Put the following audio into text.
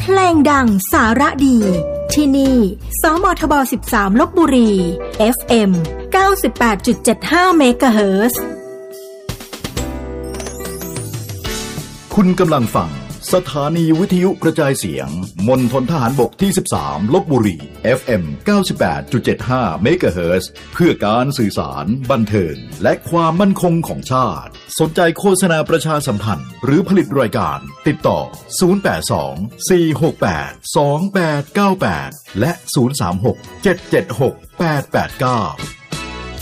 เพลงดังสาระดีที่นี่สมทบ13ลพบุรี FM 98.75 เมกะเฮิรตซ์คุณกำลังฟังสถานีวิทยุกระจายเสียงมณฑลทหารบกที่13ลพบุรี FM 98.75 เมกะเฮิรตซ์เพื่อการสื่อสารบันเทิงและความมั่นคงของชาติสนใจโฆษณาประชาสัมพันธ์หรือผลิตรายการติดต่อ082 468 2898และ036 776 889